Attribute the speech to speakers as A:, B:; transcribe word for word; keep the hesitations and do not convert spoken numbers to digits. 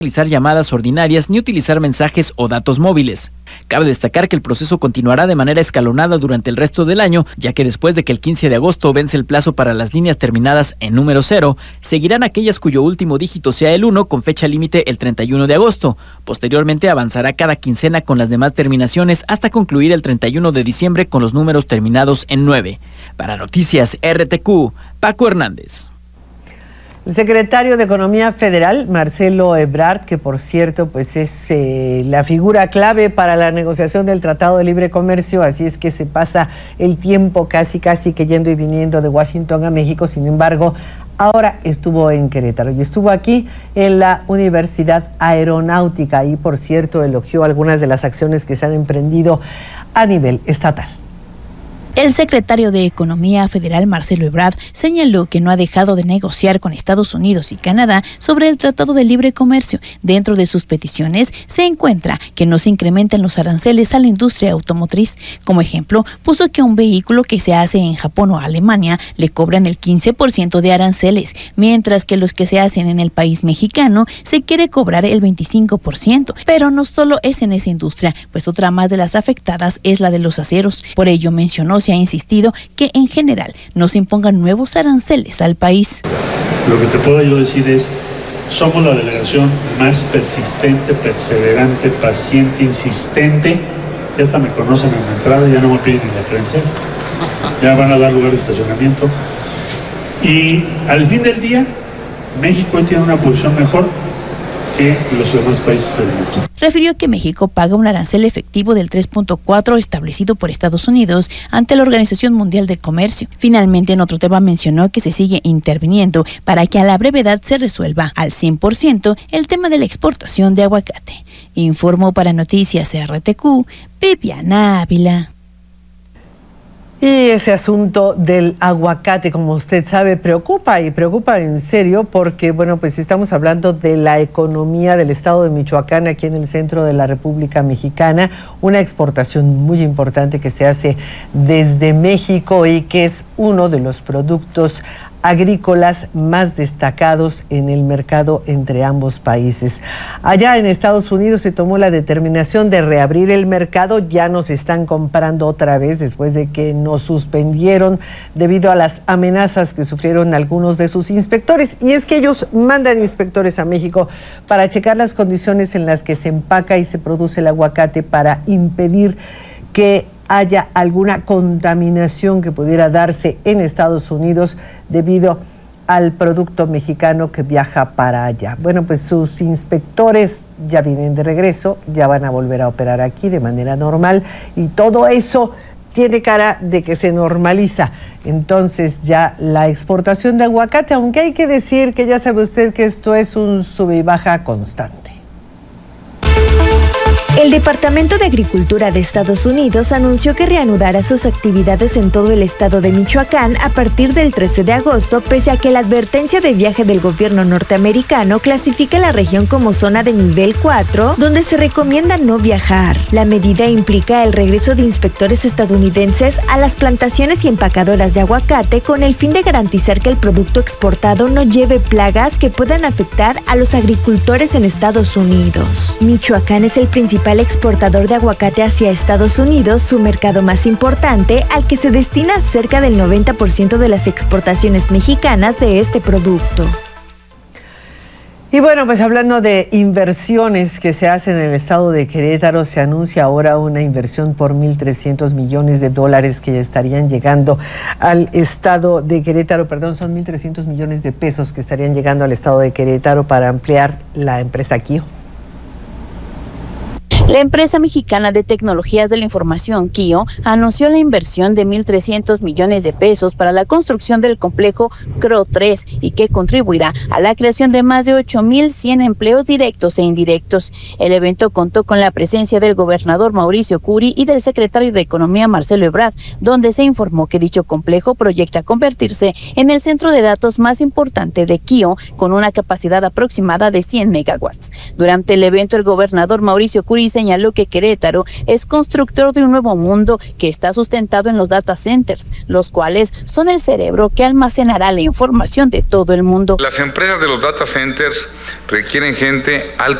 A: realizar llamadas ordinarias ni utilizar mensajes o datos móviles. Cabe destacar que el proceso continuará de manera escalonada durante el resto del año, ya que después de que el quince de agosto vence el plazo para las líneas terminadas en número cero, seguirán aquellas cuyo último dígito sea el uno con fecha límite el treinta y uno de agosto. Posteriormente avanzará cada quincena con las demás terminaciones hasta concluir el treinta y uno de diciembre con los números terminados en nueve. Para Noticias R T Q, Paco Hernández.
B: El secretario de Economía Federal, Marcelo Ebrard, que por cierto pues es eh, la figura clave para la negociación del Tratado de Libre Comercio, así es que se pasa el tiempo casi casi que yendo y viniendo de Washington a México. Sin embargo, ahora estuvo en Querétaro y estuvo aquí en la Universidad Aeronáutica y por cierto elogió algunas de las acciones que se han emprendido a nivel estatal.
C: El secretario de Economía Federal, Marcelo Ebrard, señaló que no ha dejado de negociar con Estados Unidos y Canadá sobre el Tratado de Libre Comercio. Dentro de sus peticiones se encuentra que no se incrementen los aranceles a la industria automotriz. Como ejemplo, puso que a un vehículo que se hace en Japón o Alemania le cobran el quince por ciento de aranceles, mientras que los que se hacen en el país mexicano se quiere cobrar el veinticinco por ciento. Pero no solo es en esa industria, pues otra más de las afectadas es la de los aceros. Por ello mencionó se ha insistido que en general no se impongan nuevos aranceles al país.
D: Lo que te puedo yo decir es, somos la delegación más persistente, perseverante, paciente, insistente. Ya hasta me conocen en la entrada, ya no me piden ni la credencial. Ya van a dar lugar de estacionamiento. Y al fin del día, México tiene una posición mejor que los demás países del mundo.
C: Refirió que México paga un arancel efectivo del tres punto cuatro establecido por Estados Unidos ante la Organización Mundial del Comercio. Finalmente, en otro tema mencionó que se sigue interviniendo para que a la brevedad se resuelva al cien por ciento el tema de la exportación de aguacate. Informó para Noticias R T Q, Viviana Ávila.
B: Y ese asunto del aguacate, como usted sabe, preocupa y preocupa en serio porque, bueno, pues estamos hablando de la economía del estado de Michoacán, aquí en el centro de la República Mexicana, una exportación muy importante que se hace desde México y que es uno de los productos agrícolas más destacados en el mercado entre ambos países. Allá en Estados Unidos se tomó la determinación de reabrir el mercado, ya nos están comprando otra vez después de que nos suspendieron debido a las amenazas que sufrieron algunos de sus inspectores. Y es que ellos mandan inspectores a México para checar las condiciones en las que se empaca y se produce el aguacate para impedir que haya alguna contaminación que pudiera darse en Estados Unidos debido al producto mexicano que viaja para allá. Bueno, pues sus inspectores ya vienen de regreso, ya van a volver a operar aquí de manera normal y todo eso tiene cara de que se normaliza. Entonces ya la exportación de aguacate, aunque hay que decir que ya sabe usted que esto es un sube y baja constante.
E: El Departamento de Agricultura de Estados Unidos anunció que reanudará sus actividades en todo el estado de Michoacán a partir del trece de agosto, pese a que la advertencia de viaje del gobierno norteamericano clasifica la región como zona de nivel cuatro, donde se recomienda no viajar. La medida implica el regreso de inspectores estadounidenses a las plantaciones y empacadoras de aguacate con el fin de garantizar que el producto exportado no lleve plagas que puedan afectar a los agricultores en Estados Unidos. Michoacán es el principal exportador de aguacate hacia Estados Unidos, su mercado más importante, al que se destina cerca del noventa por ciento de las exportaciones mexicanas de este producto.
B: Y bueno, pues hablando de inversiones que se hacen en el estado de Querétaro, se anuncia ahora una inversión por mil trescientos millones de dólares que ya estarían llegando al estado de Querétaro, perdón, son mil trescientos millones de pesos que estarían llegando al estado de Querétaro para ampliar la empresa Kio.
C: La empresa mexicana de tecnologías de la información, Kio, anunció la inversión de mil trescientos millones de pesos para la construcción del complejo C R O tres y que contribuirá a la creación de más de ocho mil cien empleos directos e indirectos. El evento contó con la presencia del gobernador Mauricio Curi y del secretario de Economía Marcelo Ebrard, donde se informó que dicho complejo proyecta convertirse en el centro de datos más importante de Kio, con una capacidad aproximada de cien megawatts. Durante el evento, el gobernador Mauricio Curi se señaló que Querétaro es constructor de un nuevo mundo que está sustentado en los data centers, los cuales son el cerebro que almacenará la información de todo el mundo.
F: Las empresas de los data centers requieren gente altamente